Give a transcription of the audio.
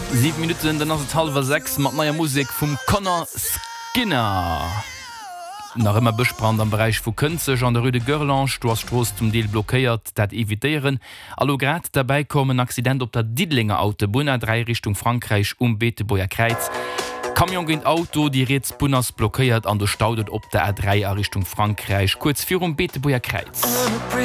7 Minuten dann halb 6 mat neuer Musik vum Connor Skinner. Nach immer besprand am Bereich vu Künze an der Rue de Görlange, du hast Stroß zum Deal blockiert, dat evitieren. Allo grad dabei kommen Accident op der Diedlinger Autobahn 3 Richtung Frankreich Beeteboer Kreiz. Kamion gegen Auto, die Rätsbunners blockiert an der Staudet op der A3 Richtung Frankreich, kurz für Beeteboer Kreiz.